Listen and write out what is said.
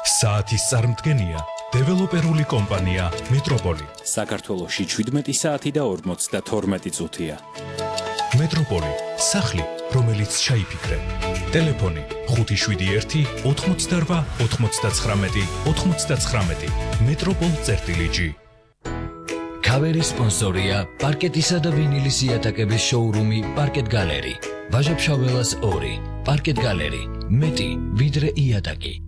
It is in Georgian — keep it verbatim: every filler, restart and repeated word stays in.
საათის წარმდგენია დეველოპერული კომპანია მეტროპოლი. საქართველოში შვიდმეტი საათი და ორმოცდათორმეტი წუთია. მეტროპოლი, სახლი, რომელიც ჩაიფიქრე. ტელეფონი ხუთი შვიდი ერთი ოთხმოცდარვა ოთხმოცდაცხრამეტი ოთხმოცდაცხრამეტი. მეტროპოლ წერტილი ჯი. ქავერის სპონსორია პარკეტისა და ვინილის იატაკების შოურუმი პარკეტ გალერი. ვაჟა-ფშაველას ორი. პარკეტ გალერი. მეტი ვიდრე იატაკი.